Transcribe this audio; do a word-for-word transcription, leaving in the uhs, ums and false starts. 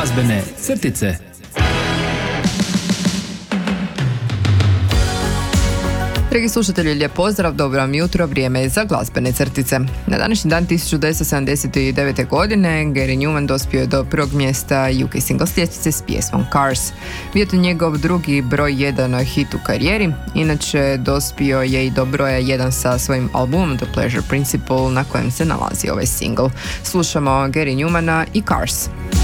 Glazbene crtice. Dragi slušatelji, lijep pozdrav, dobro vam jutro, vrijeme je za glazbene crtice. Na današnji dan tisuću devetsto sedamdeset devete. godine Gary Numan dospio je do prvog mjesta U K singles ljestvice s pjesmom Cars. Bio to njegov drugi broj jedan hit u karijeri, inače dospio je i do broja jedan sa svojim albumom The Pleasure Principle na kojem se nalazi ovaj single. Slušamo Gary Numana i Cars.